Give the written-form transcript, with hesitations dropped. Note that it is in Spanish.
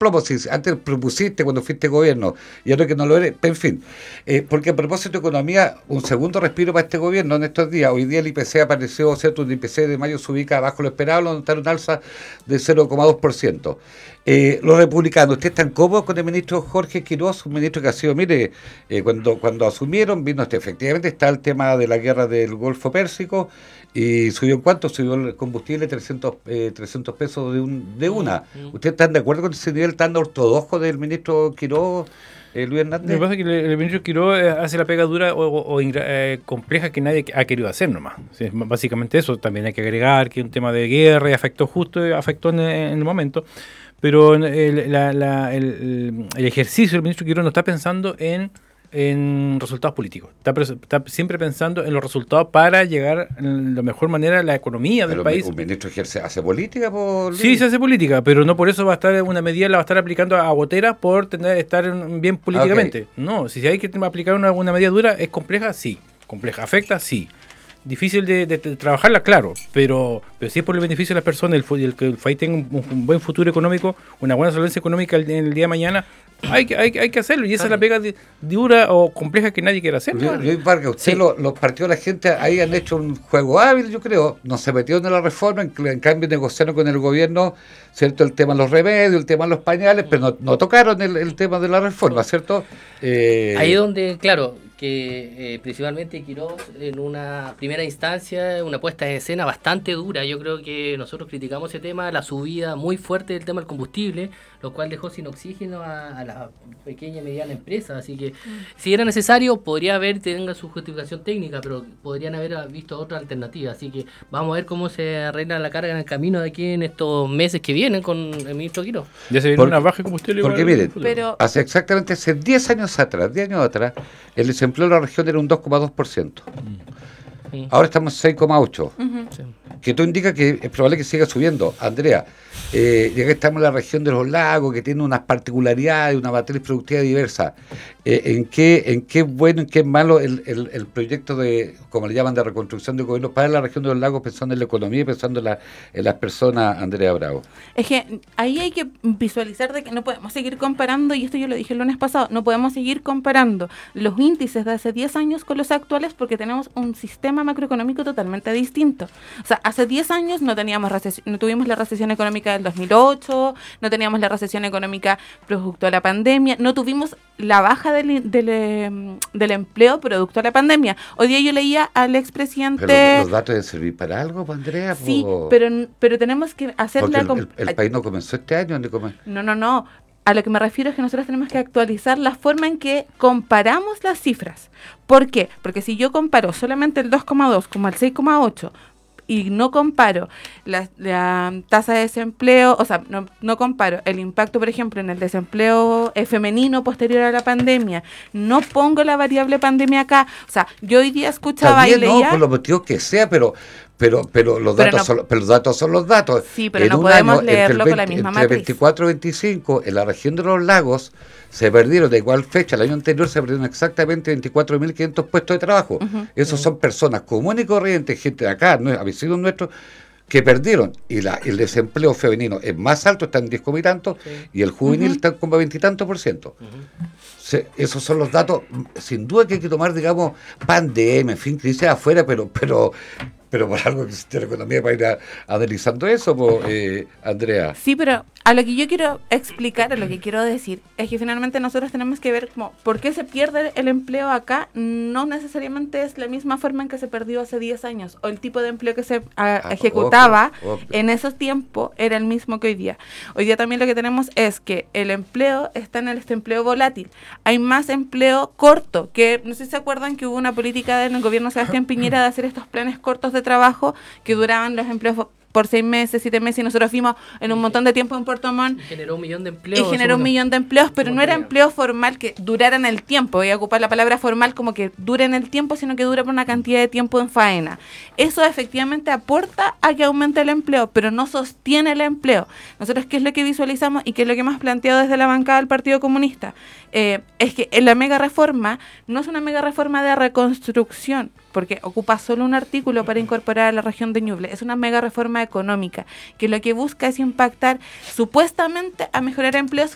plomo, si antes propusiste cuando fuiste gobierno y ahora que no lo eres, en fin. Porque a propósito de economía, un segundo respiro para este gobierno en estos días. Hoy día el IPC apareció, ¿cierto? El IPC de mayo se ubica abajo lo esperado, notaron un alza de 0,2%. Los republicanos, ¿ustedes están cómodos con el ministro Jorge Quiroz, un ministro que ha sido, mire, cuando asumieron, vino efectivamente está el tema de la guerra del Golfo Pérsico, y subió en cuánto, subió el combustible 300 pesos de una. ¿Ustedes están de acuerdo con ese nivel tan ortodoxo del ministro Quiroz, Luis Hernández? Lo que pasa es que el ministro Quiroz hace la pega dura o compleja que nadie ha querido hacer nomás. Sí, básicamente eso. También hay que agregar que un tema de guerra y afectó en el momento. Pero el ejercicio del ministro Quiroz no está pensando en resultados políticos. Está siempre pensando en los resultados para llegar de la mejor manera a la economía del país. ¿Un ministro hace política? Sí, se hace política, pero no por eso va a estar una medida, la va a estar aplicando a goteras por estar bien políticamente. Okay. No, si hay que aplicar una medida dura, ¿es compleja? Sí. ¿Compleja? ¿Afecta? Sí. Difícil de trabajarla, claro, pero si es por el beneficio de las personas, que el país tenga un buen futuro económico, una buena solvencia económica en el día de mañana, hay que hacerlo, y esa es la pega dura o compleja que nadie quiere hacer. Luis Vargas, usted sí. Los partidos de la gente ahí han hecho un juego hábil, yo creo, no se metieron en la reforma, en cambio negociaron con el gobierno, ¿cierto? El tema de los remedios, el tema de los pañales, pero no tocaron el tema de la reforma, ¿cierto? Ahí donde, claro, que principalmente Quiroz en una primera instancia, una puesta en escena bastante dura. Yo creo que nosotros criticamos ese tema, la subida muy fuerte del tema del combustible, lo cual dejó sin oxígeno a la pequeña y mediana empresa. Así que si era necesario, podría haber, tenga su justificación técnica, pero podrían haber visto otra alternativa. Así que vamos a ver cómo se arregla la carga en el camino de aquí en estos meses que vienen con el ministro Quiroz. Ya se viene una baja de combustible. Porque miren, hace 10 años atrás, el desempleo en la región era un 2,2%. Ahora estamos en 6,8%. Sí. Que tú indicas que es probable que siga subiendo. Andrea, ya que estamos en la región de los lagos, que tiene unas particularidades, una matriz productiva diversa, ¿en qué es bueno, en qué es malo el proyecto de, como le llaman, de reconstrucción de gobierno para la región de los lagos, pensando en la economía y pensando en las personas, Andrea Bravo? Es que ahí hay que visualizar de que no podemos seguir comparando, y esto yo lo dije el lunes pasado, no podemos seguir comparando los índices de hace 10 años con los actuales, porque tenemos un sistema macroeconómico totalmente distinto. O sea, hace 10 años no tuvimos la recesión económica del 2008, no teníamos la recesión económica producto de la pandemia, no tuvimos la baja del empleo producto de la pandemia. Hoy día yo leía al expresidente... Pero los datos deben servir para algo, Andrea. Sí, pero tenemos que hacer el país no comenzó este año. No. A lo que me refiero es que nosotros tenemos que actualizar la forma en que comparamos las cifras. ¿Por qué? Porque si yo comparo solamente el 2,2 como el 6,8 y no comparo la tasa de desempleo, o sea, no comparo el impacto, por ejemplo, en el desempleo femenino posterior a la pandemia, no pongo la variable pandemia acá, o sea, yo hoy día escuchaba también, y leía... No, por los motivos que sea, pero los datos son los datos. Sí, pero no podemos leerlo con la misma matriz. Entre 24 y 25, en la región de los lagos, se perdieron de igual fecha, el año anterior se perdieron exactamente 24.500 puestos de trabajo. Esos son personas comunes y corrientes, gente de acá, vecinos nuestros, que perdieron. Y el desempleo femenino es más alto, está en 10 y tanto, y el juvenil está como 20 y tanto %. Esos son los datos, sin duda que hay que tomar, digamos, pandemia, en fin, crisis afuera, pero por algo que existe la economía para ir analizando eso, Andrea. Sí, pero a lo que yo quiero explicar, a lo que quiero decir, es que finalmente nosotros tenemos que ver como por qué se pierde el empleo acá. No necesariamente es la misma forma en que se perdió hace 10 años, o el tipo de empleo que se ejecutaba en esos tiempos era el mismo que hoy día. Hoy día también lo que tenemos es que el empleo está en el empleo volátil. Hay más empleo corto, que no sé si se acuerdan que hubo una política del gobierno Sebastián Piñera de hacer estos planes cortos de trabajo que duraban los empleos por 6 meses, 7 meses, y nosotros fuimos en un montón de tiempo en Puerto Montt. Generó un millón de empleos. Y generó un millón de empleos, pero no era empleo formal que durara en el tiempo. Voy a ocupar la palabra formal como que dure en el tiempo, sino que dura por una cantidad de tiempo en faena. Eso efectivamente aporta a que aumente el empleo, pero no sostiene el empleo. Nosotros, ¿qué es lo que visualizamos y qué es lo que hemos planteado desde la bancada del Partido Comunista? Es que en la mega reforma no es una mega reforma de reconstrucción, porque ocupa solo un artículo para incorporar a la región de Ñuble. Es una mega reforma económica, que lo que busca es impactar supuestamente a mejorar empleos